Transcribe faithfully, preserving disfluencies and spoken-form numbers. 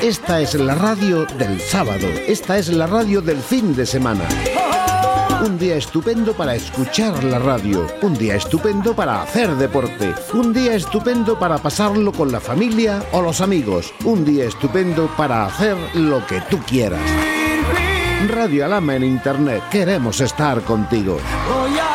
Esta es la radio del sábado, esta es la radio del fin de semana. Un día estupendo para escuchar la radio, un día estupendo para hacer deporte, un día estupendo para pasarlo con la familia o los amigos, un día estupendo para hacer lo que tú quieras. Radio Alhama en Internet, queremos estar contigo.